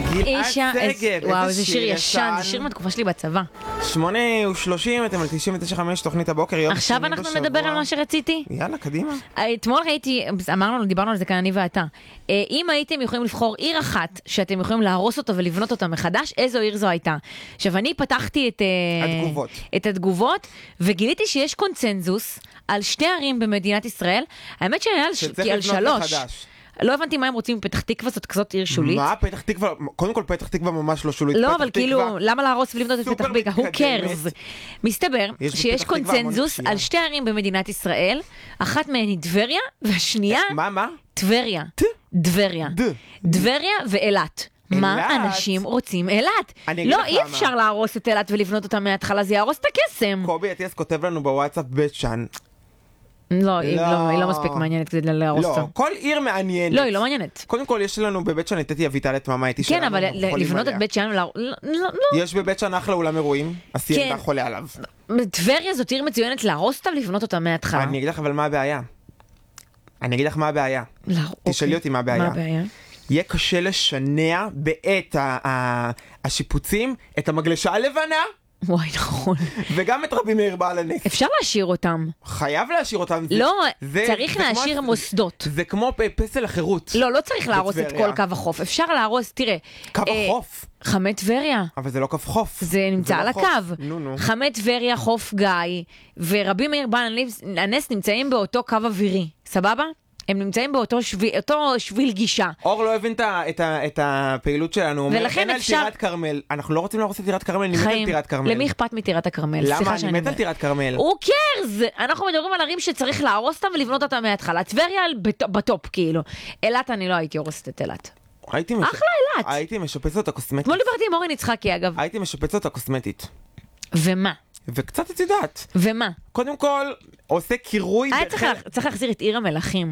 גלעד שגב, וואו, זה שיר ישן, זה שיר מהתקופה שלי בצבא. 8:30, אתם על 99.5 תוכנית הבוקר. עכשיו אנחנו נדבר על מה שרציתי. יאללה, קדימה. אתמול דיברנו על זה כאן אני ואתה. אם הייתם יכולים לבחור עיר אחת שאתם יכולים להרוס אותה ולבנות אותה מחדש, איזו עיר זו הייתה? עכשיו, אני פתחתי את התגובות, וגיליתי שיש קונצנזוס על 2 ערים במדינת ישראל. האמת שהיה על 3. לא הבנתי מה הם רוצים מפתח תקווה, זאת כזאת עיר שולית. מה פתח תקווה? קודם כל פתח תקווה ממש לא שולית. לא, אבל כאילו, למה להרוס ולבנות את פתח תקווה? who cares? מסתבר שיש קונצנזוס על 2 ערים במדינת ישראל, אחת מהן היא טבריה, והשנייה... מה? טבריה. טבריה ואילת. מה אנשים רוצים אילת? לא, אי אפשר להרוס את אילת ולבנות אותה מההתחלה, זה יהרוס את הקסם. קובי עטיאס כותב לנו בוואטסאפ בית שאן. לא, היא לא מספיק מעניינת כדי להרוס אותה. לא, כל עיר מעניינת. לא, היא לא מעניינת. קודם כל, יש לנו בבית שאן את אביטל את מאמה איתי שלנו. כן, אבל לבנות את בית שאן, לא. יש בבית שאן אחלה אולם אירועים, הסיירדה חולה עליו. טבריה זאת עיר מצוינת להרוס אותה ולבנות אותה מההתחלה. אני אגיד לך אבל מה הבעיה. תשאלי אותי מה הבעיה. מה הבעיה? יהיה קשה לשנע בעת השיפוצים את המגלשה הלבנה. וואי, נכון. וגם את רבי מאיר בעל הנס. אפשר להשאיר אותם. חייב להשאיר אותם. לא, צריך להשאיר מוסדות. זה כמו פסל החירות. לא צריך להרוס את כל קו החוף. אפשר להרוס, תראה. קו החוף? חמי טבריה. אבל זה לא קו חוף. זה נמצא על הקו. חמי טבריה, חוף גיא, ורבי מאיר בעל הנס נמצאים באותו קו אווירי. סבבה? הם נמצאים באותו שביל גישה. אור לא הבין את הפעילות שלנו. ולכן אפשר... טירת כרמל. אנחנו לא רוצים להרוס את טירת כרמל, אני מת על טירת כרמל. למי אכפת מטירת הכרמל? למה? אני מת על טירת כרמל. הוא קרז! אנחנו מדברים על ערים שצריך להרוס אותם ולבנות אותם מההתחלה. טבריה בטופ, כאילו. אילת אני לא הייתי הורסת את אילת. אחלה אילת. הייתי משפץ אותה קוסמטית. כמו דיברתי עם אורן יצחקי, אגב. הייתי משפץ אותה קוסמטית. ומה? וקצת את יודעת. ומה? קודם כל, עושה קירוי... צריך להחזיר את עיר המלאכים.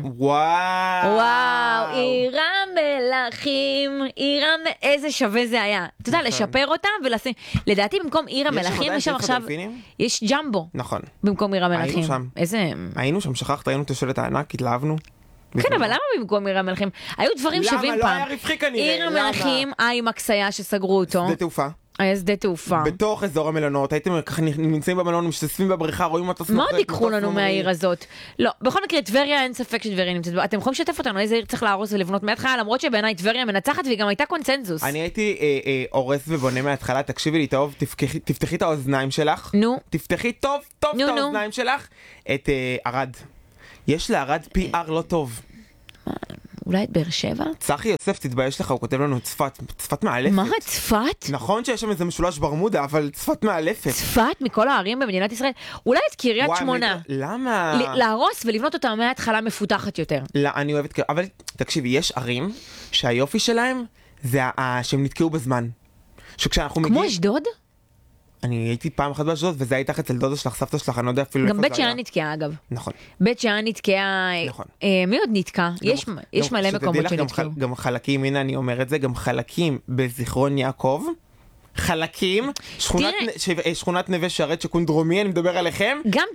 וואו. עיר המלאכים, איזה שווה זה היה. אתה יודע, לשפר אותם ולשים... לדעתי במקום עיר המלאכים, יש שם עכשיו... יש ג'מבו. נכון. במקום עיר המלאכים. היינו שם, שכחת, היינו את השלט הענק, התלהבנו. כן, אבל למה במקום עיר המלאכים? היו דברים שווים פעם. למה? לא היה רווחי כנראה. עיר המלאכים, איימקס היה שסגרו אותו. שדה תעופה. היה שדה תעופה. בתוך אזור המלונות, הייתם ככה נמצאים במלון, משתספים בבריכה, רואים מטוס מאוד יקחו לנו מהעיר הזאת. לא, בכל מקרה, טבריה אין ספק שטבריה נמצאת. אתם יכולים לשתף אותנו, איזה עיר צריך להרוס ולבנות מההתחלה, למרות שבעיניי טבריה מנצחת והיא גם הייתה קונצנזוס. אני הייתי הורס ובונה מההתחלה, תקשיבי לי טוב, תפתחי את האוזניים שלך. נו. תפתחי טוב את האוזניים שלך. את ערד. יש לערד PR לא טוב. אולי את באר שבע? צחי יוסף, תתבייש לך, הוא כותב לנו צפת מאלפת. מה צפת? נכון שיש שם איזה משולש ברמודה, אבל צפת מאלפת. צפת מכל הערים במדינת ישראל? אולי את קריית שמונה. למה? להרוס ולבנות אותה מההתחלה מפותחת יותר. לא, אני אוהבת, אבל תקשיבי, יש ערים שהיופי שלהם זה שהם נתקעו בזמן. שכשאנחנו מגיעים... כמו אשדוד? אני הייתי פעם אחת באשדוד, וזה הייתה אצל דודה שלך, סבתא שלך, אני לא יודע אפילו איפה זה היה. גם בית שאן נתקעה, אגב. נכון. בית שאן נתקעה, מי עוד נתקע? יש מלא מקומות שנתקעו. גם חלקים, הנה אני אומר את זה, גם חלקים בזיכרון יעקב, חלקים, שכונת נווה שערי שיכון דרומי, אני מדבר עליכם. גם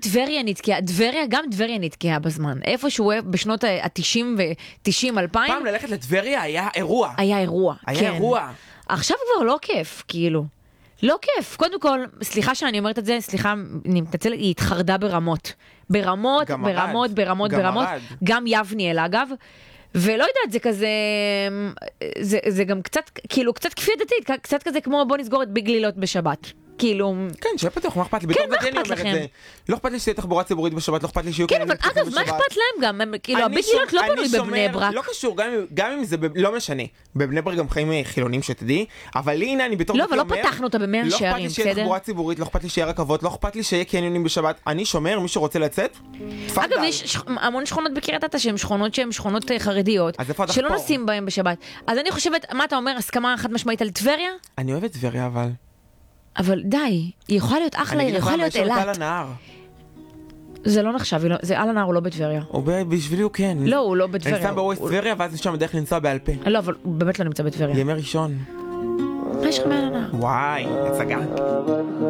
טבריה נתקעה בזמן. איפשהו בשנות ה-90 ו-90, 2000. פעם ללכת לטבריה היה אירוע. היה אירוע, היה כן. אירוע. עכשיו כבר לא כיף, כאילו. לא כיף. קודם כל, סליחה שאני אומרת את זה, סליחה, אני מתנצלת, היא התחרדה ברמות. ברמות. גם יבניאל, אגב. ולא יודעת, זה כזה, זה גם קצת, כאילו, קצת כפייה דתית, קצת כזה כמו בוא נסגור את ביג לילות בשבת. כאילו... כן, שיהיה פתוח, מה אכפת לי? כן, מה אכפת לכם? לא אכפת לי שתהיה תחבורה ציבורית בשבת, לא אכפת לי שיהיו... כן, אבל אגב, מה אכפת להם גם? כאילו, הביג לילות לא בנוי בבני ברק. לא קשור, גם אם זה לא משנה. בבני ברק גם חיים חילונים שתדעי, אבל לי, הנה, אני בתור... לא, אבל לא פתחנו אותה במאה שערים, בסדר? לא אכפת לי שיהיה תחבורה ציבורית, לא אכפת לי שיהיה רכבות, לא אכפת לי שיהיה קניונים בשבת. אני שומר, מי שרוצה לצאת, אגב, יש המון שכונות בקריית אתא שהן שכונות חרדיות, שלא נוסעים בהן בשבת. אז אני חושבת, מה אתה אומר, הסכמה חד משמעית על טבריה? אני אוהבת טבריה, אבל די, היא יכולה להיות אחלה, היא יכולה להיות אילת. זה לא נחשב, זה על הנהר, הוא לא בטבריה. בשבילי הוא כן. לא, הוא לא בטבריה. אני שם בווייסט טבריה, ואז יש שם דרך לנסוע בעל פה. לא, אבל הוא באמת לא נמצא בטבריה. ימי ראשון. מה יש לך מעל הנהר? וואי, הצגה.